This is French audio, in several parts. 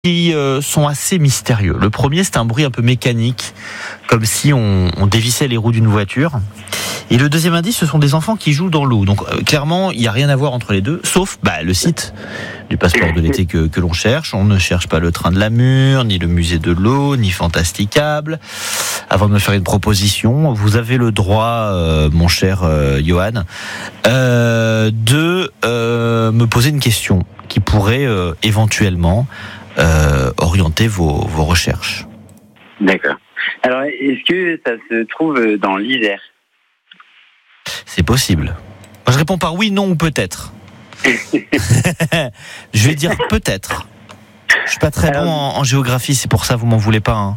qui sont assez mystérieux. Le premier, c'est un bruit un peu mécanique, comme si on dévissait les roues d'une voiture. Et le deuxième indice, ce sont des enfants qui jouent dans l'eau. Donc clairement, il n'y a rien à voir entre les deux, sauf le site du passeport de l'été que l'on cherche. On ne cherche pas le train de la Mure, ni le musée de l'eau, ni Fantasticable. Avant de me faire une proposition, vous avez le droit, mon cher Johan, de me poser une question qui pourrait éventuellement orienter vos recherches. D'accord. Alors, est-ce que ça se trouve dans l'Isère ? C'est possible. Moi, je réponds par oui, non ou peut-être. Je vais dire peut-être. Je suis pas très bon en géographie, c'est pour ça vous m'en voulez pas. Hein.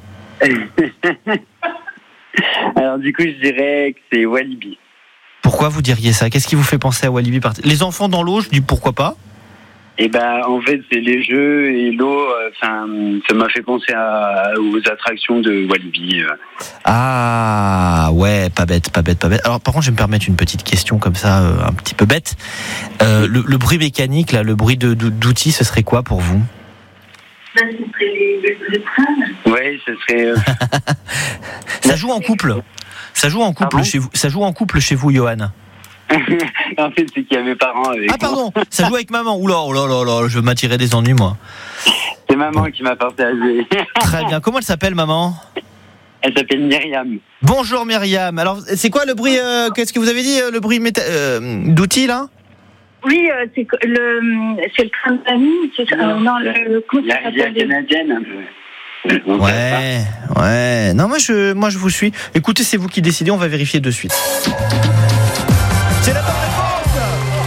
Alors du coup, je dirais que c'est Walibi. Pourquoi vous diriez ça ? Qu'est-ce qui vous fait penser à Walibi ? Les enfants dans l'eau, je dis pourquoi pas ? Et en fait, c'est les jeux et l'eau. Ça m'a fait penser aux attractions de Walibi. Ah ouais, pas bête. Alors par contre, je vais me permettre une petite question comme ça, un petit peu bête. Le bruit mécanique, là, le bruit d'outils, ce serait quoi pour vous ? Ce serait le train. Ouais, ce serait. Ça joue en couple. Ça joue en couple chez vous. Ça joue en couple chez vous, Johan. En fait, c'est qu'il y a mes parents avec moi. Ah pardon, ça joue avec maman. Oula, je vais m'attirer des ennuis, moi. C'est maman qui m'a porté à jouer. Très bien. Comment elle s'appelle, maman ? Elle s'appelle Myriam. Bonjour Myriam. Alors, c'est quoi le bruit qu'est-ce que vous avez dit Le bruit d'outils, là ? Oui, c'est le train de la Mine. C'est ça. Non, la rivière canadienne, un peu. Ouais. Non, moi je vous suis. Écoutez, c'est vous qui décidez. On va vérifier de suite. C'est la bonne réponse.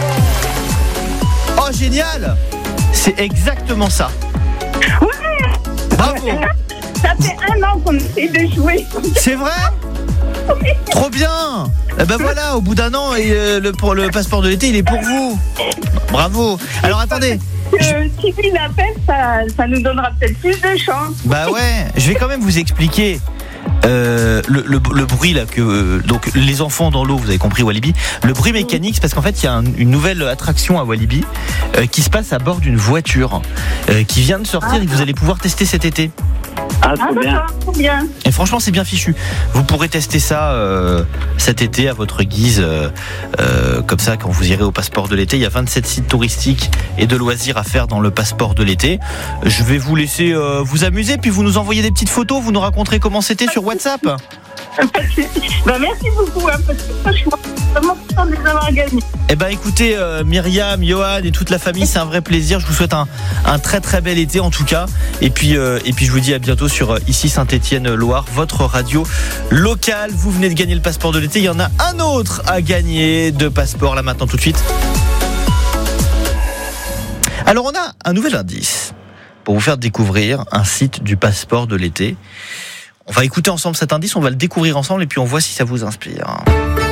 Oh, génial. C'est exactement ça. Ouais. Bravo. Ça fait 1 an qu'on essaie de jouer. C'est vrai ? Oui. Trop bien. Eh ben voilà, au bout d'1 an, pour le passeport de l'été, il est pour vous. Bravo. Alors attendez. Si tu l'appelles, ça nous donnera peut-être plus de chance. Bah ouais, je vais quand même vous expliquer. Le bruit là donc les enfants dans l'eau, vous avez compris Walibi. Le bruit mécanique, c'est parce qu'en fait il y a une nouvelle attraction à Walibi qui se passe à bord d'une voiture qui vient de sortir et que vous allez pouvoir tester cet été. Trop bien. Et franchement, c'est bien fichu. Vous pourrez tester ça cet été à votre guise. Comme ça, quand vous irez au passeport de l'été, il y a 27 sites touristiques et de loisirs à faire dans le passeport de l'été. Je vais vous laisser vous amuser, puis vous nous envoyez des petites photos, vous nous raconterez comment c'était sur WhatsApp. Merci beaucoup, parce que je suis vraiment content de les avoir gagnés. Eh ben écoutez, Myriam, Johan et toute la famille, c'est un vrai plaisir. Je vous souhaite un très très bel été en tout cas. Et puis je vous dis à bientôt sur ici Saint-Étienne-Loire, votre radio locale. Vous venez de gagner le passeport de l'été. Il y en a un autre à gagner de passeport là maintenant tout de suite. Alors on a un nouvel indice pour vous faire découvrir un site du passeport de l'été. On va écouter ensemble cet indice, on va le découvrir ensemble et puis on voit si ça vous inspire.